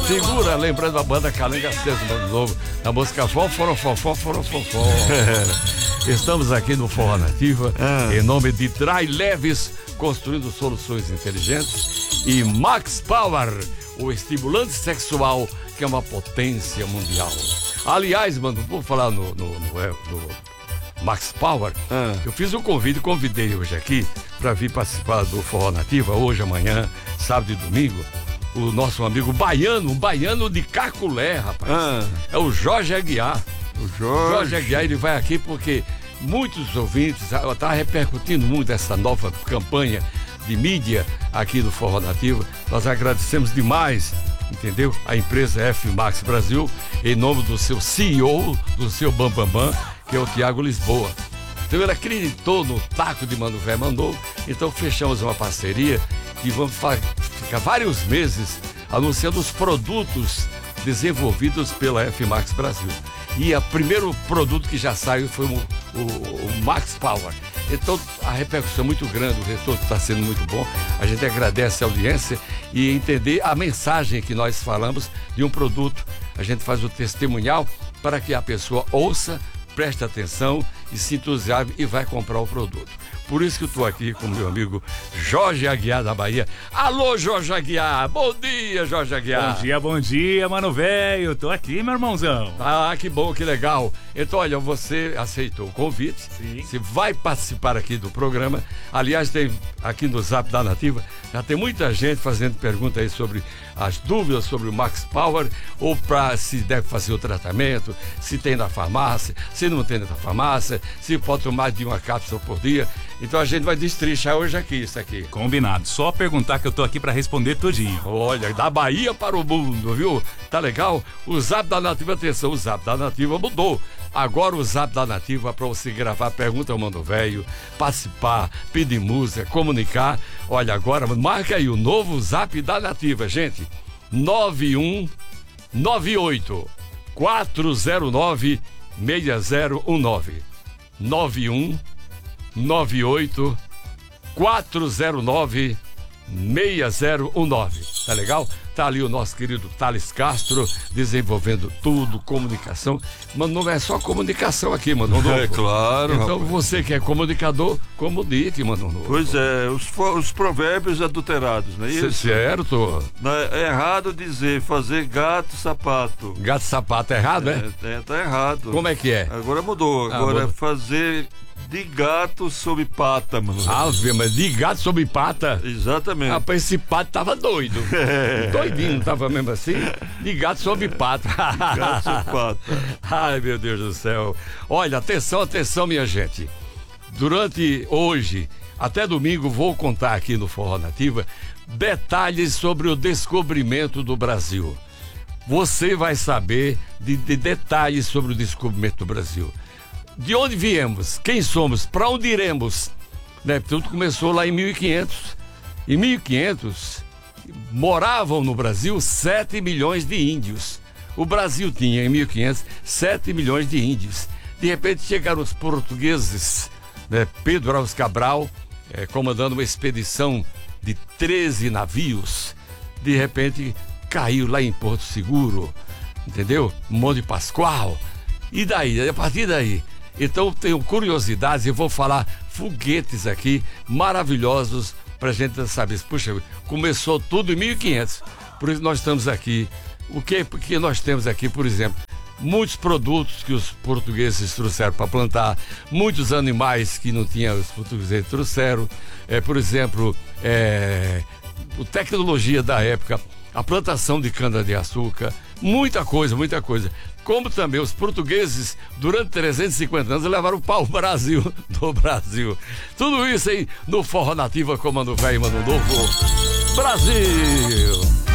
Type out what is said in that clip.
Segura, lembrando a banda Calenga Cedo, Mano Novo, a música Fofó. Estamos aqui no Forró Nativa, em nome de Dry Leves, construindo soluções inteligentes, e Max Power, o estimulante sexual, que é uma potência mundial. Aliás, mano, vou falar no Max Power. Eu fiz um convite, convidei hoje aqui para vir participar do Forró Nativa, hoje, amanhã, sábado e domingo, o nosso amigo baiano, um baiano de Caculé, rapaz. É o Jorge Aguiar. O Jorge Aguiar, ele vai aqui porque muitos ouvintes, está repercutindo muito essa nova campanha de mídia aqui do Forró Nativa. Nós agradecemos demais, entendeu? A empresa F Max Brasil, em nome do seu CEO, do seu Bambambam, que é o Tiago Lisboa. Então ele acreditou no taco de Mano Véio mandou, então fechamos uma parceria e vamos ficar vários meses anunciando os produtos desenvolvidos pela F Max Brasil. E o primeiro produto que já saiu foi o Max Power. Então a repercussão é muito grande, o retorno está sendo muito bom. A gente agradece a audiência e entender a mensagem que nós falamos de um produto. A gente faz o testemunhal para que a pessoa ouça, preste atenção e se entusiasme e vai comprar o produto. Por isso que eu estou aqui com o meu amigo Jorge Aguiar da Bahia. Alô, Jorge Aguiar! Bom dia, Jorge Aguiar! Bom dia, Mano Véio! Tô aqui, meu irmãozão! Ah, que bom, que legal! Então, olha, você aceitou o convite. Sim. Você vai participar aqui do programa. Aliás, tem aqui no Zap da Nativa, já tem muita gente fazendo pergunta aí sobre as dúvidas sobre o Max Power, ou para se deve fazer o tratamento, se tem na farmácia, se não tem na farmácia, se pode tomar de uma cápsula por dia. Então a gente vai destrinchar hoje aqui, isso aqui. Combinado, só perguntar que eu tô aqui pra responder tudinho. Olha, da Bahia para o mundo, viu? Tá legal? O Zap da Nativa, atenção, o Zap da Nativa mudou. Agora o Zap da Nativa para você gravar pergunta ao Mano Véio, participar, pedir música, comunicar. Olha, agora marca aí o novo Zap da Nativa, gente. 9198 409 6019 9198 409 6019. Tá legal? Tá ali o nosso querido Thales Castro desenvolvendo tudo, comunicação. Mas não é só comunicação aqui, Mano Novo. É claro. Então rapaz, você que é comunicador, comunique, Mano Novo. Pois é, os provérbios adulterados, não é isso? Certo. É errado dizer fazer gato sapato. Gato sapato é errado, é? Tá errado. Como é que é? Agora mudou. Agora mudou. fazer de gato sob pata, mano. Mas de gato sob pata? Exatamente. Rapaz, esse pato tava doido. Doidinho, não tava mesmo assim? De gato sob pata. Gato sob pata. Ai, meu Deus do céu. Olha, atenção, minha gente. Durante hoje, até domingo, vou contar aqui no Forró Nativa detalhes sobre o descobrimento do Brasil. Você vai saber de detalhes sobre o descobrimento do Brasil. De onde viemos? Quem somos? Para onde iremos? Né? Tudo começou lá em 1500. Em 1500, moravam no Brasil 7 milhões de índios. O Brasil tinha, em 1500, 7 milhões de índios. De repente chegaram os portugueses, né? Pedro Álvares Cabral, comandando uma expedição de 13 navios. De repente, caiu lá em Porto Seguro, entendeu? Monte Pascoal. E daí? A partir daí? Então tenho curiosidades e vou falar foguetes aqui maravilhosos pra gente saber. Puxa, começou tudo em 1500. Por isso nós estamos aqui. Porque nós temos aqui, por exemplo, muitos produtos que os portugueses trouxeram para plantar, muitos animais que não tinham, os portugueses trouxeram. Por exemplo, a tecnologia da época, a plantação de cana-de-açúcar, muita coisa. Como também os portugueses, durante 350 anos, levaram o pau-brasil do Brasil. Tudo isso aí no Forró Nativa com Mano Véio e Mano Novo. Brasil!